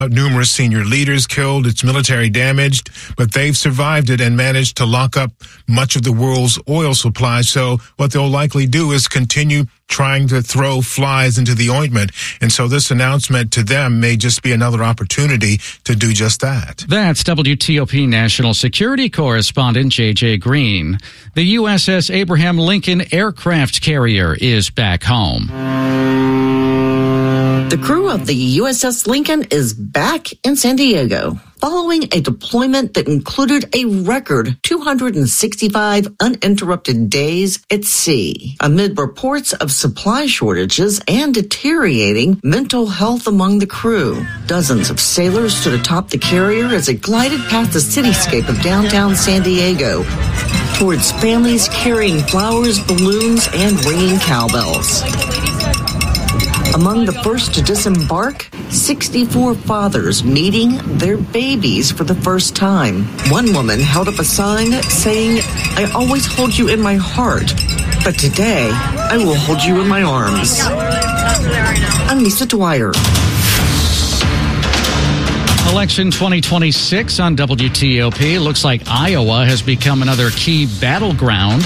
Numerous senior leaders killed, its military damaged, but they've survived it and managed to lock up much of the world's oil supply. So what they'll likely do is continue trying to throw flies into the ointment. And so this announcement to them may just be another opportunity to do just that. That's WTOP National Security Correspondent J.J. Green. The USS Abraham Lincoln aircraft carrier is back home. The crew of the USS Lincoln is back in San Diego following a deployment that included a record 265 uninterrupted days at sea, amid reports of supply shortages and deteriorating mental health among the crew. Dozens of sailors stood atop the carrier as it glided past the cityscape of downtown San Diego towards families carrying flowers, balloons, and ringing cowbells. Among the first to disembark, 64 fathers meeting their babies for the first time. One woman held up a sign saying, "I always hold you in my heart, but today I will hold you in my arms." I'm Lisa Dwyer. Election 2026 on WTOP. Looks like Iowa has become another key battleground.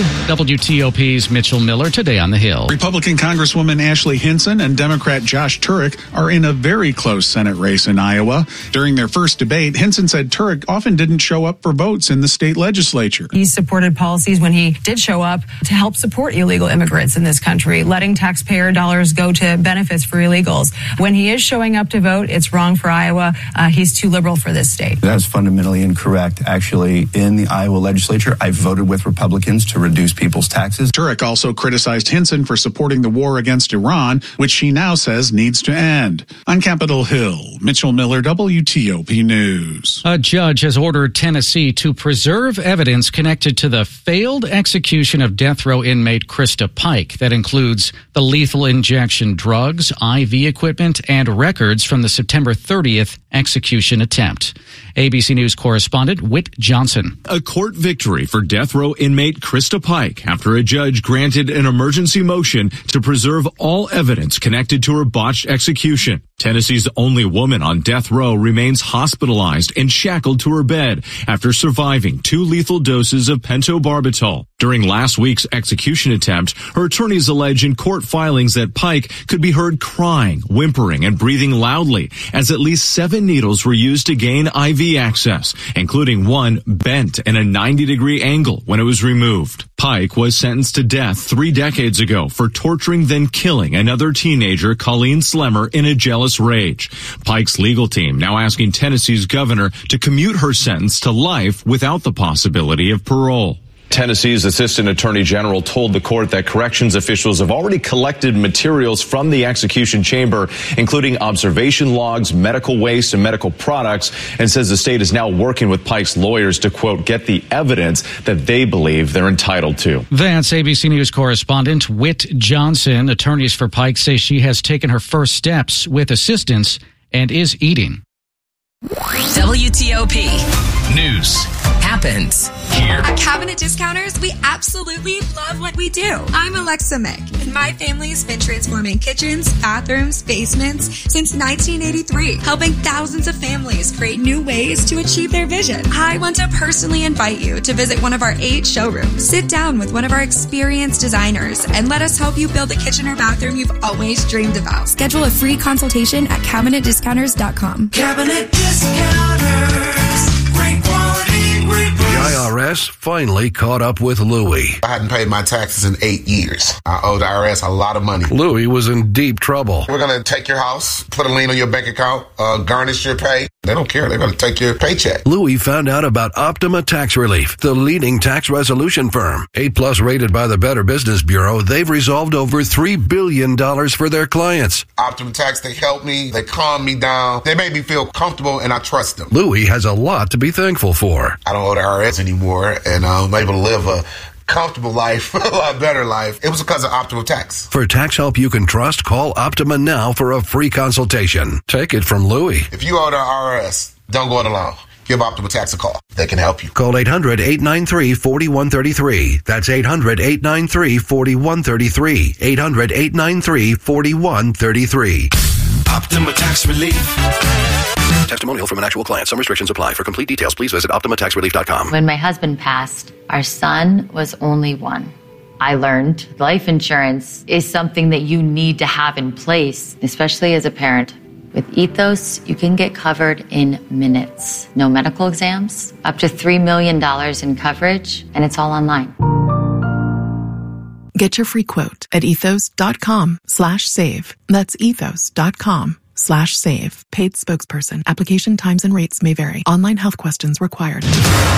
WTOP's Mitchell Miller today on the Hill. Republican Congresswoman Ashley Hinson and Democrat Josh Turek are in a very close Senate race in Iowa. During their first debate, Hinson said Turek often didn't show up for votes in the state legislature. He supported policies when he did show up to help support illegal immigrants in this country, letting taxpayer dollars go to benefits for illegals. When he is showing up to vote, it's wrong for Iowa. He's too liberal for this state. That's fundamentally incorrect. Actually, in the Iowa legislature, I voted with Republicans to reduce people's taxes. Turek also criticized Hinson for supporting the war against Iran, which she now says needs to end. On Capitol Hill, Mitchell Miller, WTOP News. A judge has ordered Tennessee to preserve evidence connected to the failed execution of death row inmate Krista Pike. That includes the lethal injection drugs, IV equipment, and records from the September 30th execution attempt. ABC News correspondent Whit Johnson. A court victory for death row inmate Krista Pike after a judge granted an emergency motion to preserve all evidence connected to her botched execution. Tennessee's only woman on death row remains hospitalized and shackled to her bed after surviving 2 lethal doses of pentobarbital. During last week's execution attempt, her attorneys allege in court filings that Pike could be heard crying, whimpering, and breathing loudly as at least 7 needles were used to gain IV access, including one bent in a 90-degree angle when it was removed. Pike was sentenced to death 3 decades ago for torturing then killing another teenager, Colleen Slemmer, in a jealous rage. Pike's legal team now asking Tennessee's governor to commute her sentence to life without the possibility of parole. Tennessee's Assistant Attorney General told the court that corrections officials have already collected materials from the execution chamber, including observation logs, medical waste, and medical products, and says the state is now working with Pike's lawyers to, quote, get the evidence that they believe they're entitled to. That's ABC News correspondent Whit Johnson. Attorneys for Pike say she has taken her first steps with assistance and is eating. WTOP News happens here. At Cabinet Discounters, we absolutely love what we do. I'm Alexa Mick, and my family's been transforming kitchens, bathrooms, basements since 1983, helping thousands of families create new ways to achieve their vision. I want to personally invite you to visit one of our 8 showrooms. Sit down with one of our experienced designers and let us help you build the kitchen or bathroom you've always dreamed about. Schedule a free consultation at CabinetDiscounters.com. Cabinet Discounters. Great quality, great price. The IRS finally caught up with Louie. I hadn't paid my taxes in 8 years. I owe the IRS a lot of money. Louie was in deep trouble. We're going to take your house, put a lien on your bank account, garnish your pay. They don't care. They're going to take your paycheck. Louie found out about Optima Tax Relief, the leading tax resolution firm. 8+ rated by the Better Business Bureau, they've resolved over $3 billion for their clients. Optima Tax, they helped me. They calmed me down. They made me feel comfortable, and I trust them. Louie has a lot to be thankful for. I don't owe the IRS anymore, and I'm able to live a comfortable life, a lot better life. It was because of Optima Tax. For tax help you can trust, call Optima now for a free consultation. Take it from Louie. If you owe the IRS, don't go it alone. Give Optima Tax a call. They can help you. Call 800-893-4133. That's 800-893-4133. 800-893-4133. Optima Tax Relief. Testimonial from an actual client. Some restrictions apply. For complete details, please visit OptimaTaxRelief.com. When my husband passed, our son was only one. I learned life insurance is something that you need to have in place, especially as a parent. With Ethos, you can get covered in minutes. No medical exams, up to $3 million in coverage, and it's all online. Get your free quote at ethos.com/save. That's ethos.com/save. Paid spokesperson. Application times and rates may vary. Online health questions required.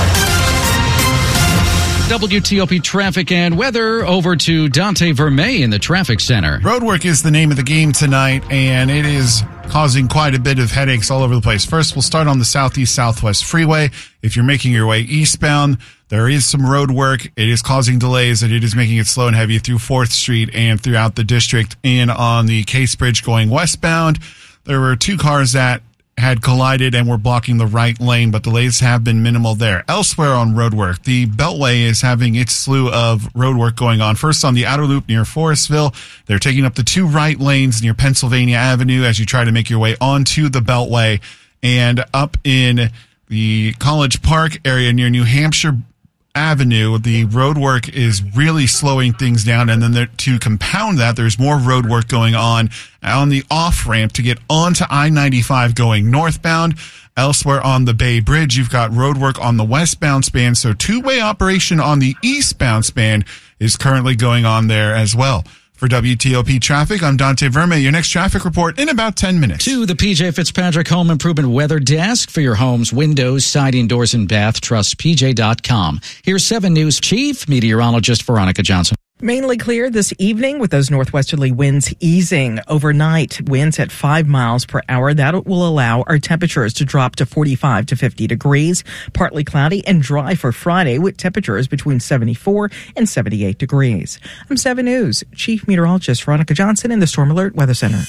WTOP traffic and weather. Over to Dante Vermey in the traffic center. Roadwork is the name of the game tonight, and it is causing quite a bit of headaches all over the place. First, we'll start on the Southeast-Southwest Freeway. If you're making your way eastbound, there is some road work. It is causing delays, and it is making it slow and heavy through 4th Street and throughout the district. And on the Case Bridge going westbound, there were 2 cars that had collided and were blocking the right lane, but delays have been minimal there. Elsewhere on roadwork, the Beltway is having its slew of roadwork going on. First on the outer loop near Forestville, they're taking up the 2 right lanes near Pennsylvania Avenue as you try to make your way onto the Beltway, and up in the College Park area near New Hampshire Avenue, the road work is really slowing things down. And then to compound that, there's more road work going on the off-ramp to get onto I-95 going northbound. Elsewhere on the Bay Bridge, you've got road work on the westbound span. So 2-way operation on the eastbound span is currently going on there as well. For WTOP Traffic, I'm Dante Vermey. Your next traffic report in about 10 minutes. To the PJ Fitzpatrick Home Improvement Weather Desk for your home's windows, siding, doors, and bath. Trust PJ.com. Here's 7 News Chief Meteorologist Veronica Johnson. Mainly clear this evening with those northwesterly winds easing. Overnight, winds at 5 miles per hour. That will allow our temperatures to drop to 45 to 50 degrees. Partly cloudy and dry for Friday with temperatures between 74 and 78 degrees. I'm 7 News Chief Meteorologist Veronica Johnson in the Storm Alert Weather Center.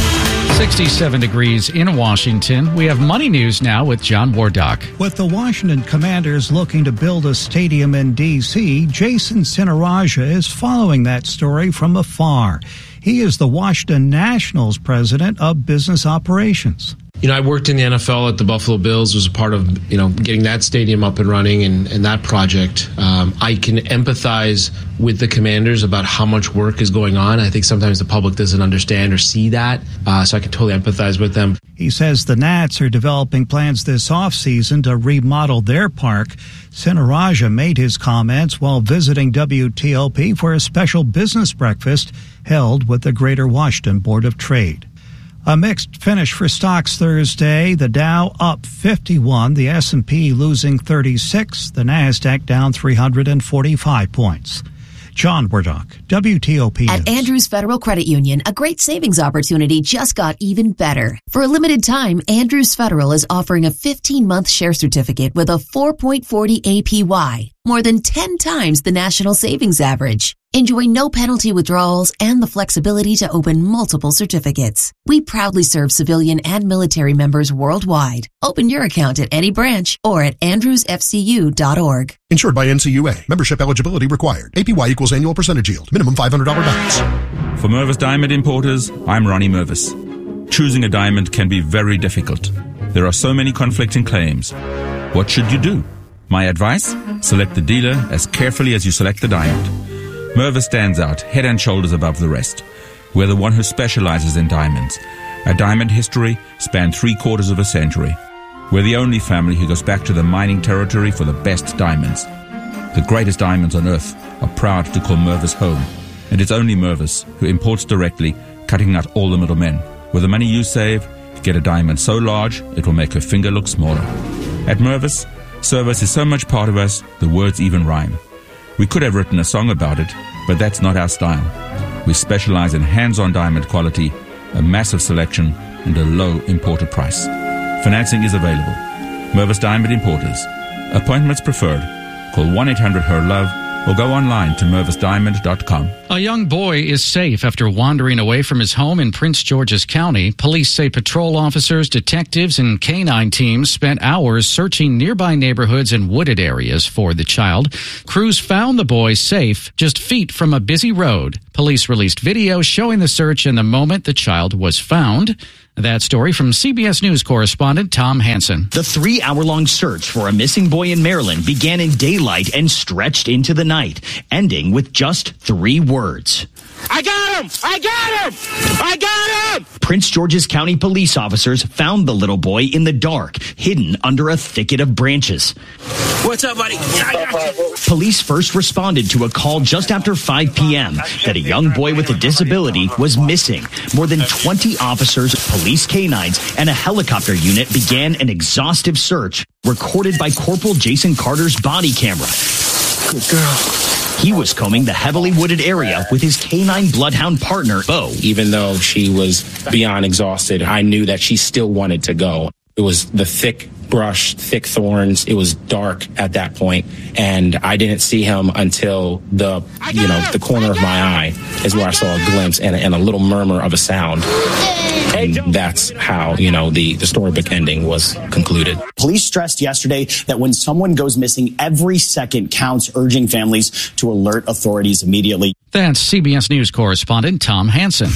67 degrees in Washington. We have money news now with John Wardock. With the Washington Commanders looking to build a stadium in D.C., Jason Sinaraja is following that story from afar. He is the Washington Nationals president of business operations. I worked in the NFL at the Buffalo Bills, was a part of, getting that stadium up and running and that project. I can empathize with the Commanders about how much work is going on. I think sometimes the public doesn't understand or see that, so I can totally empathize with them. He says the Nats are developing plans this offseason to remodel their park. Sinaraja made his comments while visiting WTOP for a special business breakfast held with the Greater Washington Board of Trade. A mixed finish for stocks Thursday. The Dow up 51, the S&P losing 36, the Nasdaq down 345 points. John Wardock, WTOP At News. Andrews Federal Credit Union, a great savings opportunity just got even better. For a limited time, Andrews Federal is offering a 15-month share certificate with a 4.40 APY, more than 10 times the national savings average. Enjoy no penalty withdrawals and the flexibility to open multiple certificates. We proudly serve civilian and military members worldwide. Open your account at any branch or at andrewsfcu.org. Insured by NCUA. Membership eligibility required. APY equals annual percentage yield. Minimum $500 balance. For Mervis Diamond Importers, I'm Ronnie Mervis. Choosing a diamond can be very difficult. There are so many conflicting claims. What should you do? My advice? Select the dealer as carefully as you select the diamond. Mervis stands out head and shoulders above the rest. We're the one who specializes in diamonds. Our diamond history spanned 3/4 of a century. We're the only family who goes back to the mining territory for the best diamonds. The greatest diamonds on earth are proud to call Mervis home. And it's only Mervis who imports directly, cutting out all the middlemen. With the money you save, get a diamond so large it will make her finger look smaller. At Mervis, service is so much part of us, the words even rhyme. We could have written a song about it, but that's not our style. We specialize in hands-on diamond quality, a massive selection, and a low imported price. Financing is available. Mervis Diamond Importers. Appointments preferred. Call 1-800-HER-LOVE or go online to mervisdiamond.com. A young boy is safe after wandering away from his home in Prince George's County. Police say patrol officers, detectives, and canine teams spent hours searching nearby neighborhoods and wooded areas for the child. Crews found the boy safe just feet from a busy road. Police released video showing the search and the moment the child was found. That story from CBS News correspondent Tom Hansen. The 3-hour-long search for a missing boy in Maryland began in daylight and stretched into the night, ending with just 3 words. I got him! I got him! I got him! Prince George's County police officers found the little boy in the dark, hidden under a thicket of branches. What's up, buddy? I got you. Police first responded to a call just after 5 p.m. that a young boy with a disability was missing. More than 20 officers, police canines, and a helicopter unit began an exhaustive search, recorded by Corporal Jason Carter's body camera. Good girl. He was combing the heavily wooded area with his canine bloodhound partner, Bo. Even though she was beyond exhausted, I knew that she still wanted to go. It was the thick brush, thick thorns. It was dark at that point, and I didn't see him until the corner of my eye is where I saw a glimpse and a little murmur of a sound. And that's how, the storybook ending was concluded. Police stressed yesterday that when someone goes missing, every second counts, urging families to alert authorities immediately. That's CBS News correspondent Tom Hansen.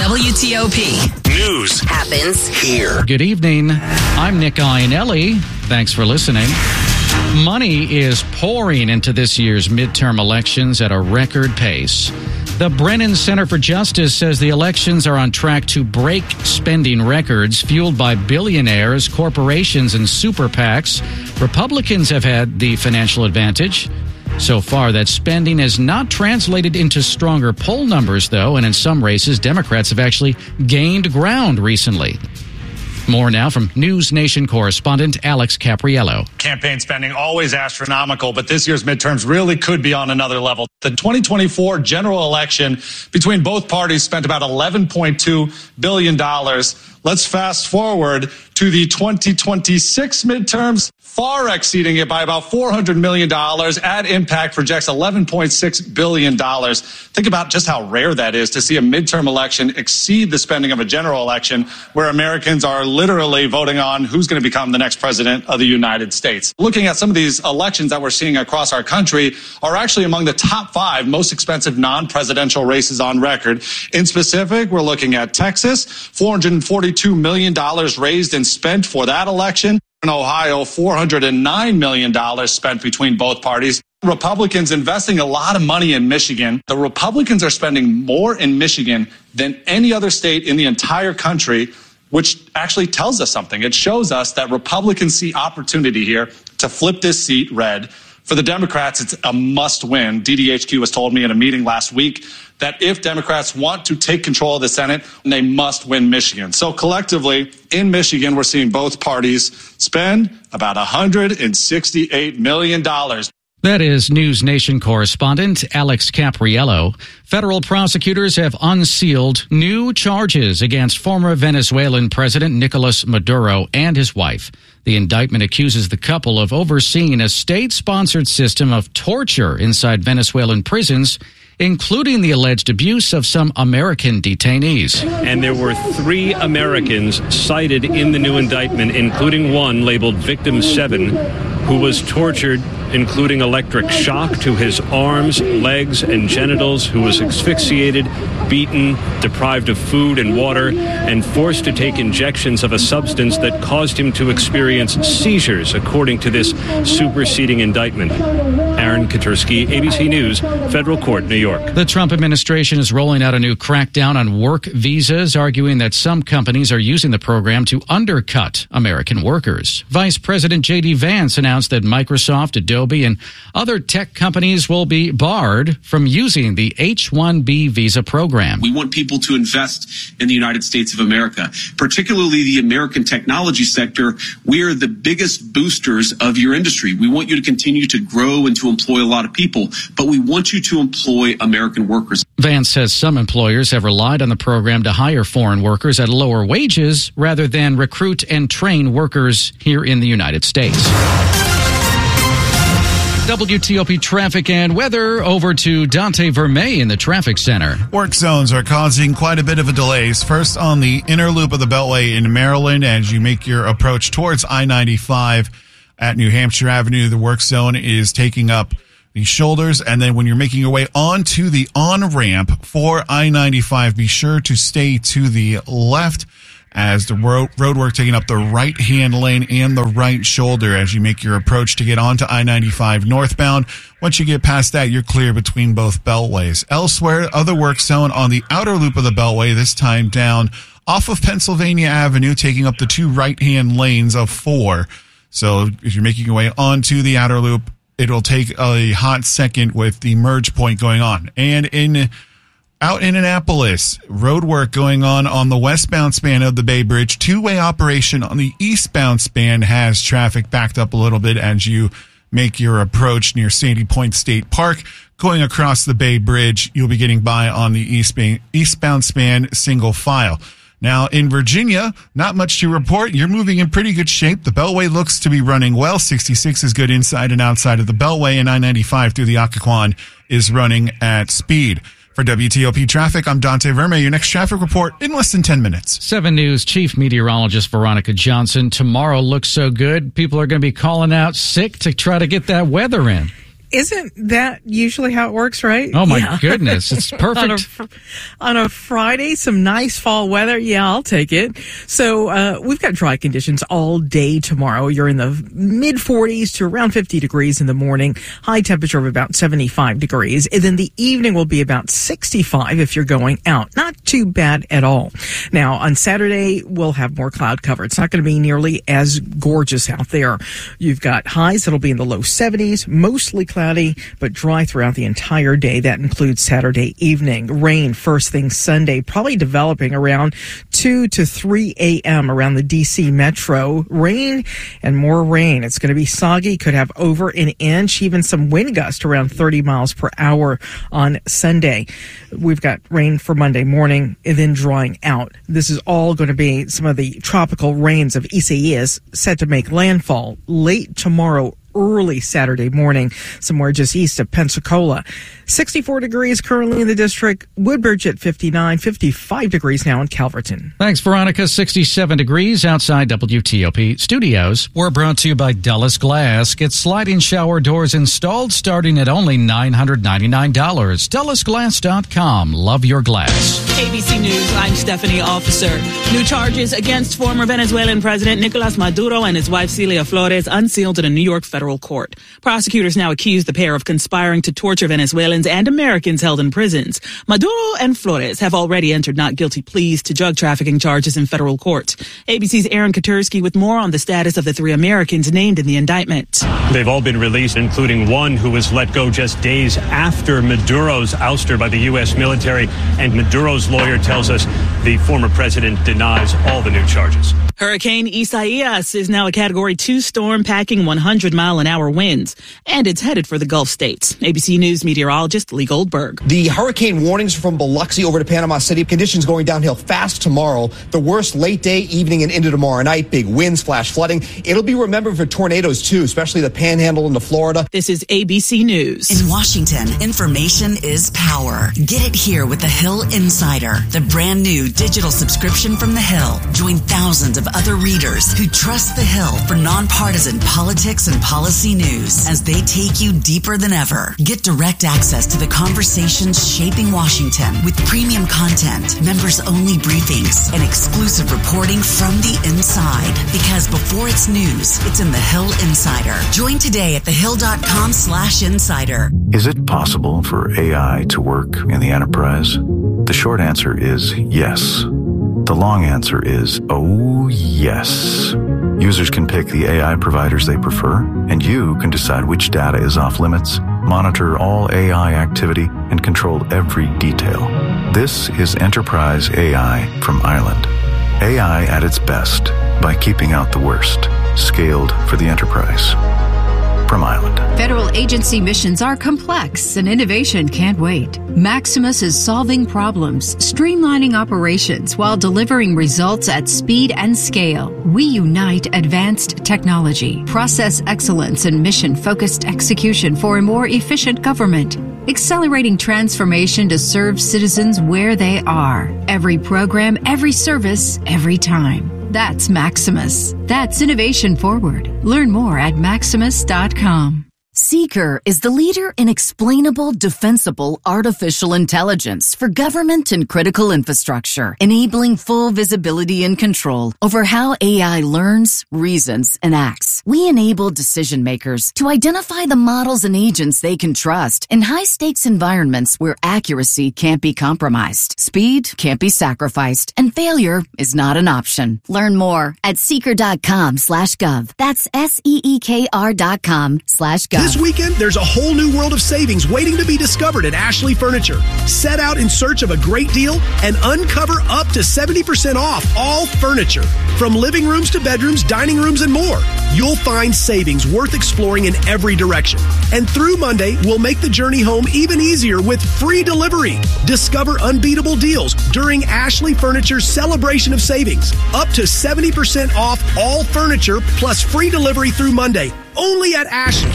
WTOP. News happens here. Good evening. I'm Nick Iannelli. Thanks for listening. Money is pouring into this year's midterm elections at a record pace. The Brennan Center for Justice says the elections are on track to break spending records fueled by billionaires, corporations, and super PACs. Republicans have had the financial advantage. So far, that spending has not translated into stronger poll numbers, though, and in some races, Democrats have actually gained ground recently. More now from News Nation correspondent Alex Capriello. Campaign spending always astronomical, but this year's midterms really could be on another level. The 2024 general election between both parties spent about $11.2 billion. Let's fast forward to the 2026 midterms, far exceeding it by about $400 million. Ad Impact projects $11.6 billion. Think about just how rare that is to see a midterm election exceed the spending of a general election where Americans are literally voting on who's going to become the next president of the United States. Looking at some of these elections that we're seeing across our country are actually among the top 5 most expensive non-presidential races on record. In specific, we're looking at Texas, $442 million raised and spent for that election. In Ohio, $409 million spent between both parties. Republicans investing a lot of money in Michigan. The Republicans are spending more in Michigan than any other state in the entire country, which actually tells us something. It shows us that Republicans see opportunity here to flip this seat red. For the Democrats, it's a must win. DDHQ has told me in a meeting last week that if Democrats want to take control of the Senate, they must win Michigan. So collectively, in Michigan, we're seeing both parties spend about $168 million. That is News Nation correspondent Alex Capriello. Federal prosecutors have unsealed new charges against former Venezuelan President Nicolas Maduro and his wife. The indictment accuses the couple of overseeing a state-sponsored system of torture inside Venezuelan prisons, including the alleged abuse of some American detainees. And there were 3 Americans cited in the new indictment, including one labeled Victim 7, who was tortured, including electric shock to his arms, legs, and genitals, who was asphyxiated, beaten, deprived of food and water, and forced to take injections of a substance that caused him to experience seizures, according to this superseding indictment. Aaron Katursky, ABC News, Federal Court, New York. The Trump administration is rolling out a new crackdown on work visas, arguing that some companies are using the program to undercut American workers. Vice President J.D. Vance announced that Microsoft, Adobe, and other tech companies will be barred from using the H-1B visa program. We want people to invest in the United States of America, particularly the American technology sector. We are the biggest boosters of your industry. We want you to continue to grow and to employ a lot of people, but we want you to employ American workers. Vance says some employers have relied on the program to hire foreign workers at lower wages rather than recruit and train workers here in the United States. WTOP traffic and weather. Over to Dante Vermey in the traffic center. Work zones are causing quite a bit of a delays. First on the inner loop of the Beltway in Maryland as you make your approach towards I-95 at New Hampshire Avenue. The work zone is taking up the shoulders. And then when you're making your way onto the on-ramp for I-95, be sure to stay to the left as the road work taking up the right-hand lane and the right shoulder as you make your approach to get onto I-95 northbound. Once you get past that, you're clear between both beltways. Elsewhere, other work zone on the outer loop of the beltway, this time down off of Pennsylvania Avenue, taking up the two right-hand lanes of 4. So if you're making your way onto the outer loop, it'll take a hot second with the merge point going on. And out in Annapolis, road work going on the westbound span of the Bay Bridge. Two-way operation on the eastbound span has traffic backed up a little bit as you make your approach near Sandy Point State Park. Going across the Bay Bridge, you'll be getting by on the eastbound span single file. Now, in Virginia, not much to report. You're moving in pretty good shape. The Beltway looks to be running well. 66 is good inside and outside of the Beltway, and I-95 through the Occoquan is running at speed. For WTOP Traffic, I'm Dante Verme. Your next traffic report in less than 10 minutes. 7 News Chief Meteorologist Veronica Johnson. Tomorrow looks so good, people are going to be calling out sick to try to get that weather in. Isn't that usually how it works, right? Oh, my goodness. It's perfect. on a Friday, some nice fall weather. Yeah, I'll take it. So we've got dry conditions all day tomorrow. You're in the mid-40s to around 50 degrees in the morning. High temperature of about 75 degrees. And then the evening will be about 65 if you're going out. Not too bad at all. Now, on Saturday, we'll have more cloud cover. It's not going to be nearly as gorgeous out there. You've got highs that'll be in the low 70s, mostly cloudy, but dry throughout the entire day. That includes Saturday evening. Rain first thing Sunday, probably developing around 2 to 3 a.m. around the D.C. metro. Rain and more rain. It's going to be soggy. Could have over an inch, even some wind gust around 30 miles per hour on Sunday. We've got rain for Monday morning and then drying out. This is all going to be some of the tropical rains of Isaias set to make landfall late tomorrow, early Saturday morning, somewhere just east of Pensacola. 64 degrees currently in the district. Woodbridge at 59, 55 degrees now in Calverton. Thanks, Veronica. 67 degrees outside WTOP studios. We're brought to you by Dulles Glass. Get sliding shower doors installed starting at only $999. DullesGlass.com. Love your glass. ABC News, I'm Stephanie Officer. New charges against former Venezuelan President Nicolas Maduro and his wife Celia Flores unsealed in a New York federal court. Prosecutors now accuse the pair of conspiring to torture Venezuelans and Americans held in prisons. Maduro and Flores have already entered not guilty pleas to drug trafficking charges in federal courts. ABC's Aaron Katursky with more on the status of the 3 Americans named in the indictment. They've all been released, including one who was let go just days after Maduro's ouster by the U.S. military. And Maduro's lawyer tells us the former president denies all the new charges. Hurricane Isaias is now a Category 2 storm packing 100-mile-an-hour winds, and it's headed for the Gulf states. ABC News meteorologist Lee Goldberg. The hurricane warnings from Biloxi over to Panama City. Conditions going downhill fast tomorrow. The worst late day, evening, and into tomorrow night. Big winds, flash flooding. It'll be remembered for tornadoes, too, especially the Panhandle into Florida. This is ABC News. In Washington, information is power. Get it here with The Hill Insider, the brand new digital subscription from The Hill. Join thousands of other readers who trust The Hill for nonpartisan politics and policy news as they take you deeper than ever. Get direct access to the conversations shaping Washington with premium content, members-only briefings, and exclusive reporting from the inside. Because before it's news, it's in The Hill Insider. Join today at thehill.com/insider. Is it possible for AI to work in the enterprise? The short answer is yes. The long answer is, oh yes. Users can pick the AI providers they prefer, and you can decide which data is off limits, monitor all AI activity, and control every detail. This is Enterprise AI from Ireland. AI at its best by keeping out the worst. Scaled for the enterprise. From Ireland. Federal agency missions are complex and innovation can't wait. Maximus is solving problems, streamlining operations while delivering results at speed and scale. We unite advanced technology, process excellence, and mission-focused execution for a more efficient government. Accelerating transformation to serve citizens where they are. Every program, every service, every time. That's Maximus. That's innovation forward. Learn more at maximus.com. Seeker is the leader in explainable, defensible artificial intelligence for government and critical infrastructure, enabling full visibility and control over how AI learns, reasons, and acts. We enable decision makers to identify the models and agents they can trust in high-stakes environments where accuracy can't be compromised, speed can't be sacrificed, and failure is not an option. Learn more at seeker.com/gov. That's SEEKR.com/gov. This weekend, there's a whole new world of savings waiting to be discovered at Ashley Furniture. Set out in search of a great deal and uncover up to 70% off all furniture. From living rooms to bedrooms, dining rooms, and more. You'll find savings worth exploring in every direction. And through Monday, we'll make the journey home even easier with free delivery. Discover unbeatable deals during Ashley Furniture's celebration of savings. Up to 70% off all furniture plus free delivery through Monday. Only at Ashley.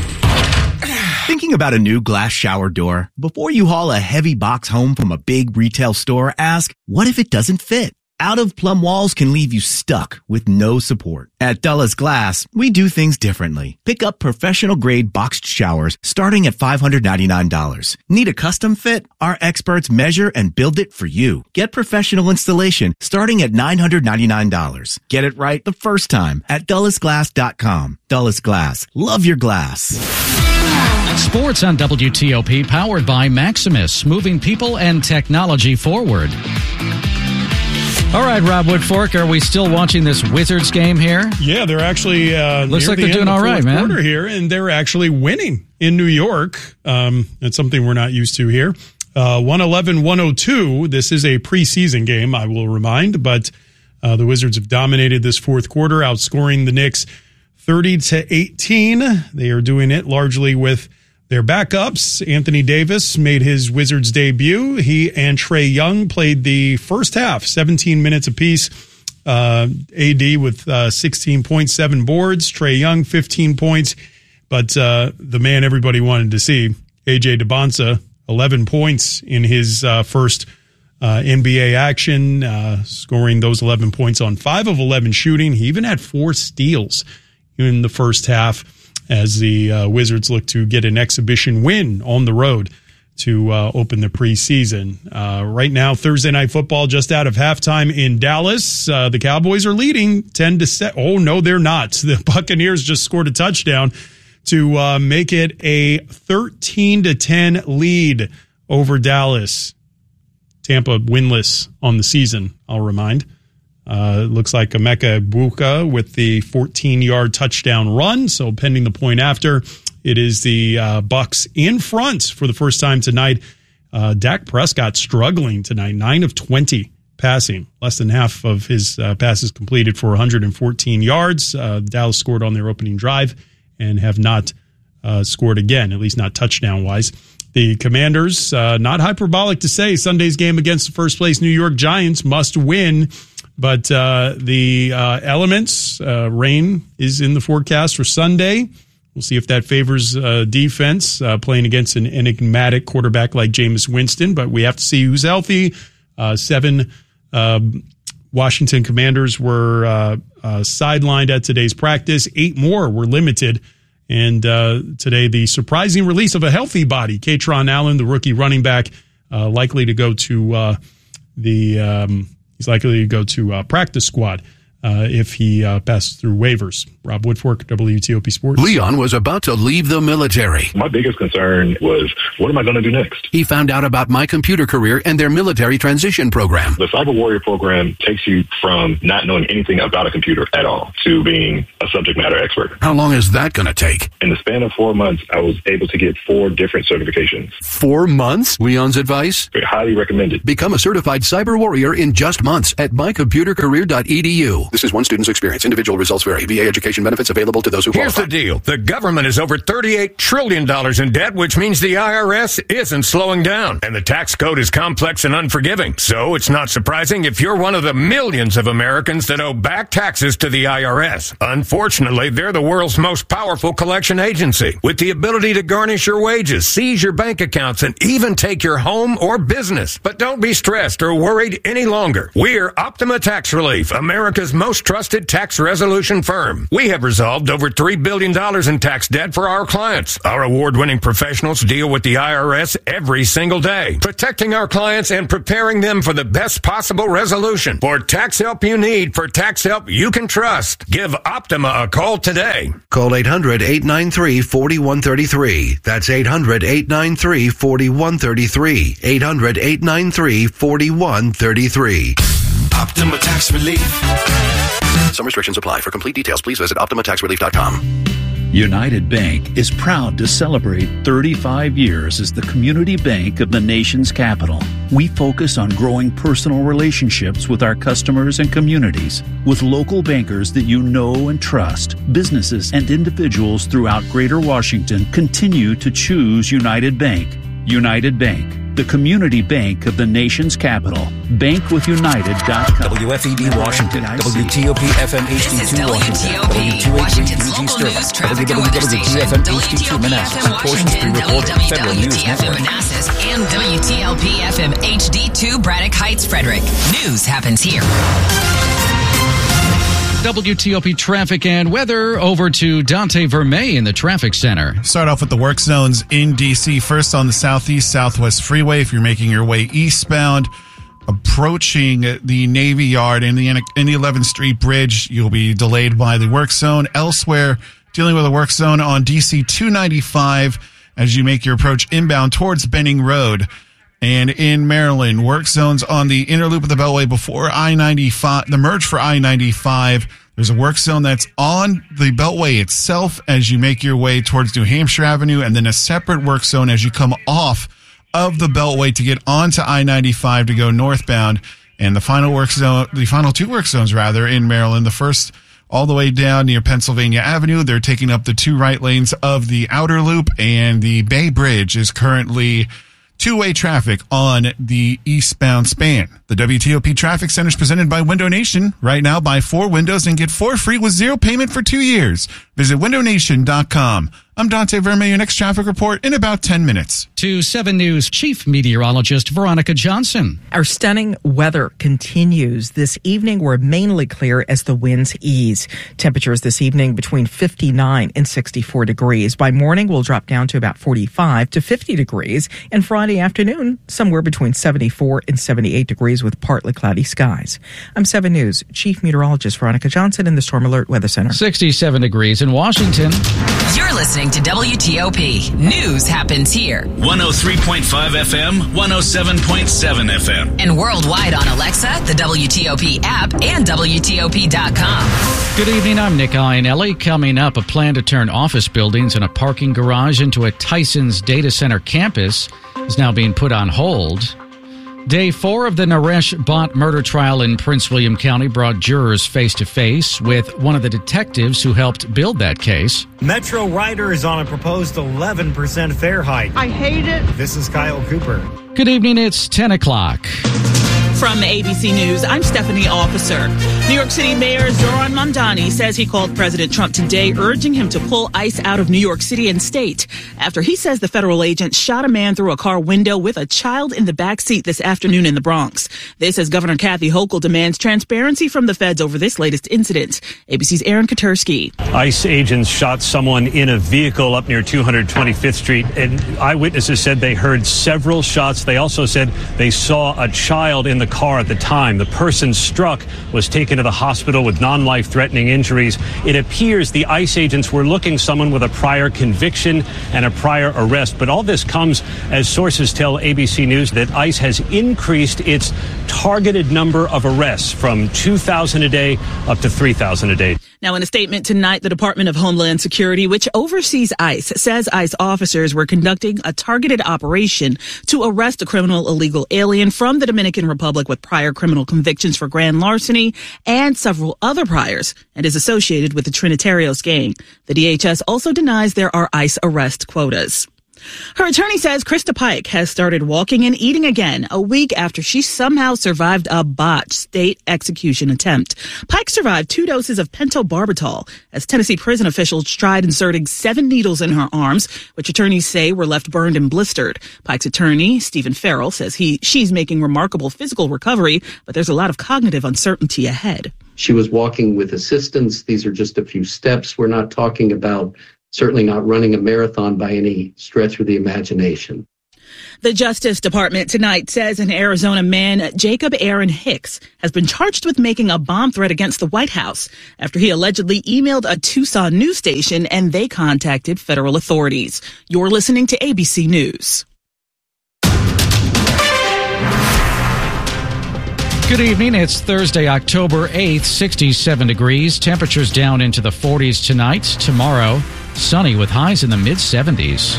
Thinking about a new glass shower door? Before you haul a heavy box home from a big retail store, ask, what if it doesn't fit? Out-of-plumb walls can leave you stuck with no support. At Dulles Glass, we do things differently. Pick up professional-grade boxed showers starting at $599. Need a custom fit? Our experts measure and build it for you. Get professional installation starting at $999. Get it right the first time at DullesGlass.com. Dulles Glass. Love your glass. Sports on WTOP, powered by Maximus, moving people and technology forward. All right, Rob Woodfork, are we still watching this Wizards game here? Yeah, they're actually looks like they're doing all right, man. Quarter here, and they're actually winning in New York. It's something we're not used to here. 111-102. This is a preseason game, I will remind, but the Wizards have dominated this fourth quarter, outscoring the Knicks 30-18. They are doing it largely with their backups. Anthony Davis made his Wizards debut. He and Trae Young played the first half, 17 minutes apiece. AD with 16.7 boards. Trae Young, 15 points. But the man everybody wanted to see, A.J. Debonsa, 11 points in his first NBA action, scoring those 11 points on 5 of 11 shooting. He even had 4 steals in the first half, as the Wizards look to get an exhibition win on the road to open the preseason. Right now, Thursday Night Football just out of halftime in Dallas. The Cowboys are leading 10-7. Oh, no, they're not. The Buccaneers just scored a touchdown to make it a 13-10 lead over Dallas. Tampa winless on the season, I'll remind. It looks like Emeka Egbuka with the 14-yard touchdown run. So pending the point after, it is the Bucks in front for the first time tonight. Dak Prescott struggling tonight, 9 of 20 passing, less than half of his passes completed for 114 yards. Dallas scored on their opening drive and have not scored again, at least not touchdown-wise. The Commanders, not hyperbolic to say, Sunday's game against the first-place New York Giants must win. But the elements, rain is in the forecast for Sunday. We'll see if that favors defense playing against an enigmatic quarterback like Jameis Winston. But we have to see who's healthy. 7 Washington Commanders were sidelined at today's practice. 8 more were limited. And today, the surprising release of a healthy body. Katron Allen, the rookie running back, likely to go to he's likely to go to practice squad if he passes through waivers. Rob Woodfork, WTOP Sports. Leon was about to leave the military. My biggest concern was, what am I going to do next? He found out about My Computer Career and their military transition program. The Cyber Warrior program takes you from not knowing anything about a computer at all to being a subject matter expert. How long is that going to take? In the span of 4 months, I was able to get 4 different certifications. 4 months? Leon's advice? Highly recommended. Become a certified cyber warrior in just months at mycomputercareer.edu. This is one student's experience. Individual results vary. VA education benefits available to those who qualify. Here's the deal. The government is over $38 trillion in debt, which means the IRS isn't slowing down. And the tax code is complex and unforgiving. So it's not surprising if you're one of the millions of Americans that owe back taxes to the IRS. Unfortunately, they're the world's most powerful collection agency, with the ability to garnish your wages, seize your bank accounts, and even take your home or business. But don't be stressed or worried any longer. We're Optima Tax Relief, America's most trusted tax resolution firm. We have resolved over $3 billion in tax debt for our clients. Our award-winning professionals deal with the IRS every single day, protecting our clients and preparing them for the best possible resolution. For tax help you need, for tax help you can trust, give Optima a call today. Call 800-893-4133. That's 800-893-4133. 800-893-4133. Optima Tax Relief. Some restrictions apply. For complete details, please visit OptimaTaxRelief.com. United Bank is proud to celebrate 35 years as the community bank of the nation's capital. We focus on growing personal relationships with our customers and communities. With local bankers that you know and trust, businesses and individuals throughout Greater Washington continue to choose United Bank. United Bank, the community bank of the nation's capital. Bankwithunited.com. WFED Washington, WTOP FM HD2 Washington, Washington's local news, traffic and weather station, WTOP FM Washington, WWWT FM Manassas, and WTLP FM HD2 Braddock Heights, Frederick. News happens here. WTOP traffic and weather, over to Dante Vermey in the traffic center. Start off with the work zones in D.C. First on the Southeast Southwest Freeway. If you're making your way eastbound, approaching the Navy Yard and the 11th Street Bridge, you'll be delayed by the work zone. Elsewhere, dealing with a work zone on DC 295 as you make your approach inbound towards Benning Road. And in Maryland, work zones on the inner loop of the Beltway before I-95, the merge for I-95. There's a work zone that's on the Beltway itself as you make your way towards New Hampshire Avenue, and then a separate work zone as you come off of the Beltway to get onto I-95 to go northbound. And the final two work zones in Maryland, the first all the way down near Pennsylvania Avenue. They're taking up the two right lanes of the outer loop, and the Bay Bridge is currently two-way traffic on the eastbound span. The WTOP Traffic Center is presented by Window Nation. Right now, buy 4 windows and get 4 free with 0 payment for 2 years. Visit windownation.com. I'm Dante Vermey, your next traffic report in about 10 minutes. To 7 News Chief Meteorologist Veronica Johnson. Our stunning weather continues. This evening, we're mainly clear as the winds ease. Temperatures this evening between 59 and 64 degrees. By morning, we'll drop down to about 45 to 50 degrees. And Friday afternoon, somewhere between 74 and 78 degrees with partly cloudy skies. I'm 7 News Chief Meteorologist Veronica Johnson in the Storm Alert Weather Center. 67 degrees in Washington. You're listening to WTOP. News happens here. 103.5 FM, 107.7 FM. And worldwide on Alexa, the WTOP app, and WTOP.com. Good evening, I'm Nick Iannelli. Coming up, a plan to turn office buildings and a parking garage into a Tyson's data center campus is now being put on hold. Day 4 of the Naresh Bhatt murder trial in Prince William County brought jurors face-to-face with one of the detectives who helped build that case. Metro Rider is on a proposed 11% fare hike. I hate it. This is Kyle Cooper. Good evening, it's 10 o'clock. From ABC News, I'm Stephanie Officer. New York City Mayor Zohran Mamdani says he called President Trump today, urging him to pull ICE out of New York City and state after he says the federal agent shot a man through a car window with a child in the back seat this afternoon in the Bronx. This as Governor Kathy Hochul demands transparency from the feds over this latest incident. ABC's Aaron Katersky. ICE agents shot someone in a vehicle up near 225th Street, and eyewitnesses said they heard several shots. They also said they saw a child in the car at the time. The person struck was taken to the hospital with non-life-threatening injuries. It appears the ICE agents were looking someone with a prior conviction and a prior arrest. But all this comes as sources tell ABC News that ICE has increased its targeted number of arrests from 2,000 a day up to 3,000 a day. Now, in a statement tonight, the Department of Homeland Security, which oversees ICE, says ICE officers were conducting a targeted operation to arrest a criminal illegal alien from the Dominican Republic with prior criminal convictions for grand larceny and several other priors, and is associated with the Trinitarios gang. The DHS also denies there are ICE arrest quotas. Her attorney says Krista Pike has started walking and eating again a week after she somehow survived a botched state execution attempt. Pike survived 2 doses of pentobarbital as Tennessee prison officials tried inserting 7 needles in her arms, which attorneys say were left burned and blistered. Pike's attorney, Stephen Farrell, says she's making remarkable physical recovery, but there's a lot of cognitive uncertainty ahead. She was walking with assistance. These are just a few steps. We're not talking about, certainly not running a marathon by any stretch of the imagination. The Justice Department tonight says an Arizona man, Jacob Aaron Hicks, has been charged with making a bomb threat against the White House after he allegedly emailed a Tucson news station and they contacted federal authorities. You're listening to ABC News. Good evening. It's Thursday, October 8th, 67 degrees. Temperatures down into the 40s tonight. Tomorrow, sunny with highs in the mid-70s.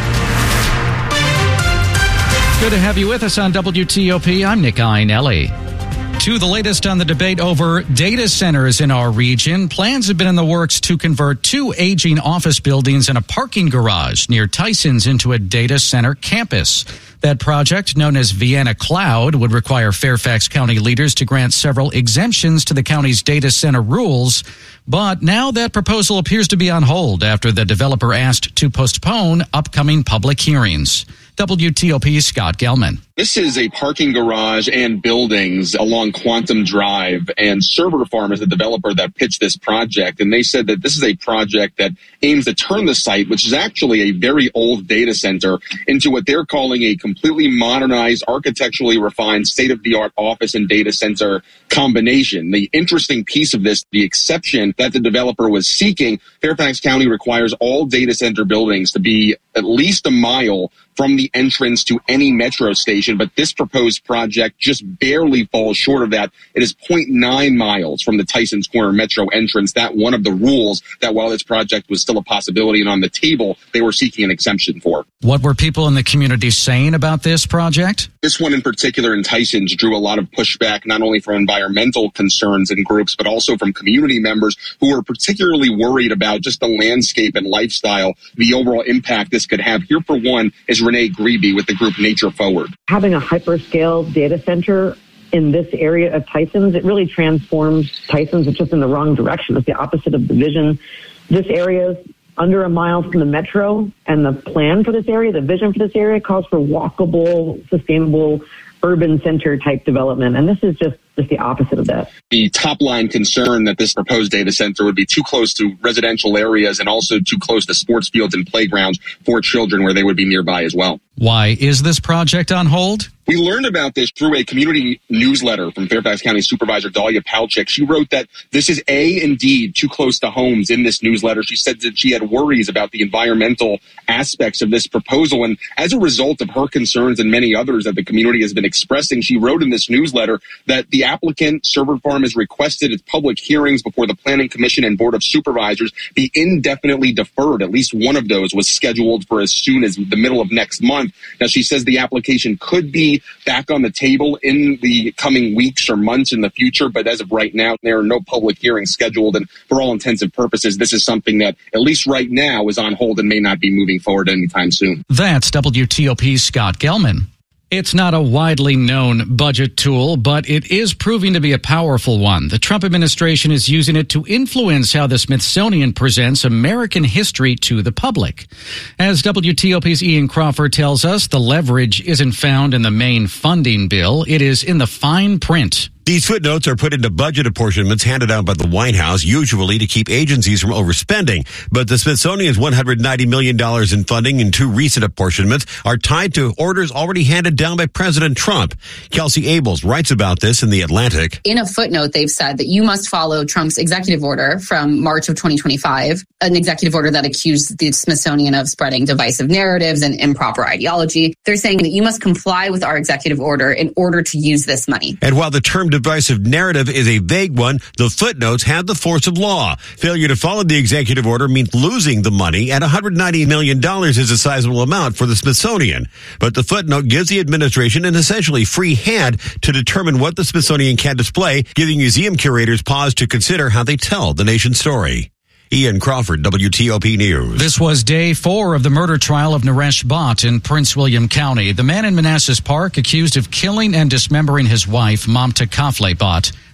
Good to have you with us on WTOP. I'm Nick Iannelli. To the latest on the debate over data centers in our region, plans have been in the works to convert 2 aging office buildings and a parking garage near Tysons into a data center campus. That project, known as Vienna Cloud, would require Fairfax County leaders to grant several exemptions to the county's data center rules. But now that proposal appears to be on hold after the developer asked to postpone upcoming public hearings. WTOP's Scott Gelman. This is a parking garage and buildings along Quantum Drive, and Server Farm is the developer that pitched this project, and they said that this is a project that aims to turn the site, which is actually a very old data center, into what they're calling a completely modernized, architecturally refined, state-of-the-art office and data center combination. The interesting piece of this, the exception that the developer was seeking, Fairfax County requires all data center buildings to be at least a mile from the entrance to any metro station, but this proposed project just barely falls short of that. It is 0.9 miles from the Tysons Corner metro entrance. That one of the rules that while this project was still a possibility and on the table, they were seeking an exemption for. What were people in the community saying about this project? This one in particular in Tysons drew a lot of pushback, not only from environmental concerns and groups, but also from community members who were particularly worried about just the landscape and lifestyle, the overall impact this could have. Here for one is Renee Grebe with the group Nature Forward. Having a hyperscale data center in this area of Tysons, it really transforms Tysons. It's just in the wrong direction. It's the opposite of the vision. This area is under a mile from the metro, and the plan for this area, the vision for this area, calls for walkable, sustainable, urban center type development. And this is just the opposite of that. The top line concern that this proposed data center would be too close to residential areas and also too close to sports fields and playgrounds for children where they would be nearby as well. Why is this project on hold? We learned about this through a community newsletter from Fairfax County Supervisor Dahlia Palchik. She wrote that this is indeed too close to homes in this newsletter. She said that she had worries about the environmental aspects of this proposal. And as a result of her concerns and many others that the community has been expressing, she wrote in this newsletter that the applicant, Server Farm, has requested its public hearings before the Planning Commission and Board of Supervisors be indefinitely deferred. At least one of those was scheduled for as soon as the middle of next month. Now, she says the application could be back on the table in the coming weeks or months in the future, but as of right now, there are no public hearings scheduled, and for all intents and purposes, this is something that, at least right now, is on hold and may not be moving forward anytime soon. That's WTOP's Scott Gelman. It's not a widely known budget tool, but it is proving to be a powerful one. The Trump administration is using it to influence how the Smithsonian presents American history to the public. As WTOP's Ian Crawford tells us, the leverage isn't found in the main funding bill. It is in the fine print. These footnotes are put into budget apportionments handed out by the White House, usually to keep agencies from overspending. But the Smithsonian's $190 million in funding in 2 recent apportionments are tied to orders already handed down by President Trump. Kelsey Abels writes about this in The Atlantic. In a footnote, they've said that you must follow Trump's executive order from March of 2025, an executive order that accused the Smithsonian of spreading divisive narratives and improper ideology. They're saying that you must comply with our executive order in order to use this money. And while the term divisive narrative is a vague one, the footnotes have the force of law. Failure to follow the executive order means losing the money, and $190 million is a sizable amount for the Smithsonian. But the footnote gives the administration an essentially free hand to determine what the Smithsonian can display, giving museum curators pause to consider how they tell the nation's story. Ian Crawford, WTOP News. This was day 4 of the murder trial of Naresh Bhatt in Prince William County. The man in Manassas Park accused of killing and dismembering his wife, Mamta Kafle Bhatt.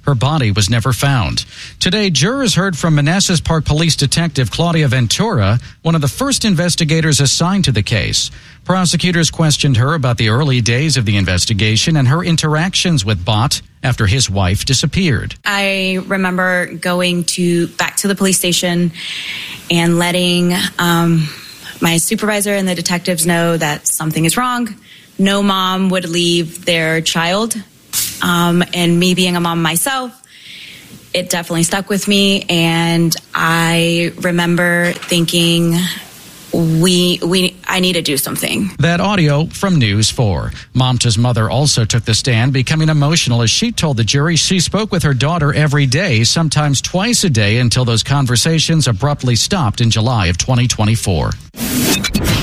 Her body was never found. Today, jurors heard from Manassas Park Police Detective Claudia Ventura, one of the first investigators assigned to the case. Prosecutors questioned her about the early days of the investigation and her interactions with Bott after his wife disappeared. I remember going back to the police station and letting my supervisor and the detectives know that something is wrong. No mom would leave their child. And me being a mom myself, it definitely stuck with me. And I remember thinking, I need to do something. That audio from News 4. Mamta's mother also took the stand, becoming emotional as she told the jury she spoke with her daughter every day, sometimes twice a day, until those conversations abruptly stopped in July of 2024.